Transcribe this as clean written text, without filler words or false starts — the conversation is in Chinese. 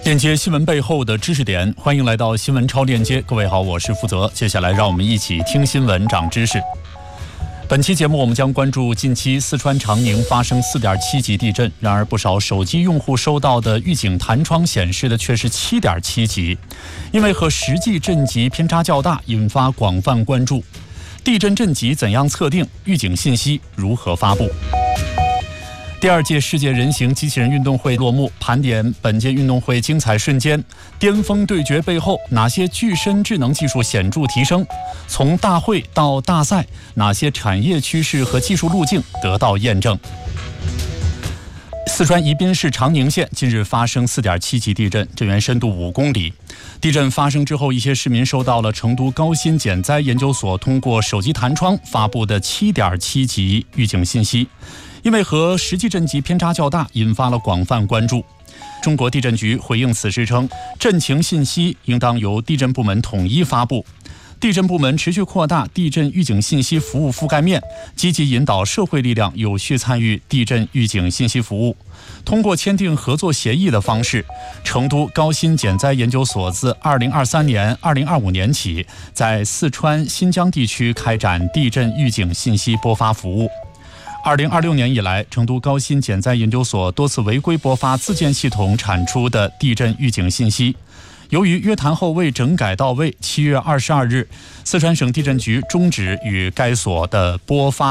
链接新闻背后的知识点，欢迎来到新闻超链接。各位好，我是负责。接下来让我们一起听新闻长知识。本期节目我们将关注近期四川长宁发生4.7级地震，然而不少手机用户收到的预警弹窗显示的却是7.7级，因为和实际震级偏差较大，引发广泛关注。地震震级怎样测定？预警信息如何发布？第2届世界人形机器人运动会落幕，盘点本届运动会精彩瞬间，巅峰对决背后哪些具身智能技术显著提升？从大会到大赛，哪些产业趋势和技术路径得到验证？四川宜宾市长宁县近日发生4.7级地震，震源深度5公里。地震发生之后，一些市民收到了成都高新减灾研究所通过手机弹窗发布的7.7级预警信息，因为和实际震级偏差较大，引发了广泛关注。中国地震局回应此事称，震情信息应当由地震部门统一发布。地震部门持续扩大地震预警信息服务覆盖面，积极引导社会力量有序参与地震预警信息服务。通过签订合作协议的方式，成都高新减灾研究所自2023年、2025年起，在四川、新疆地区开展地震预警信息播发服务。2026年以来，成都高新减灾研究所多次违规播发自建系统产出的地震预警信息。由于约谈后未整改到位，7月22日，四川省地震局终止与该所的播发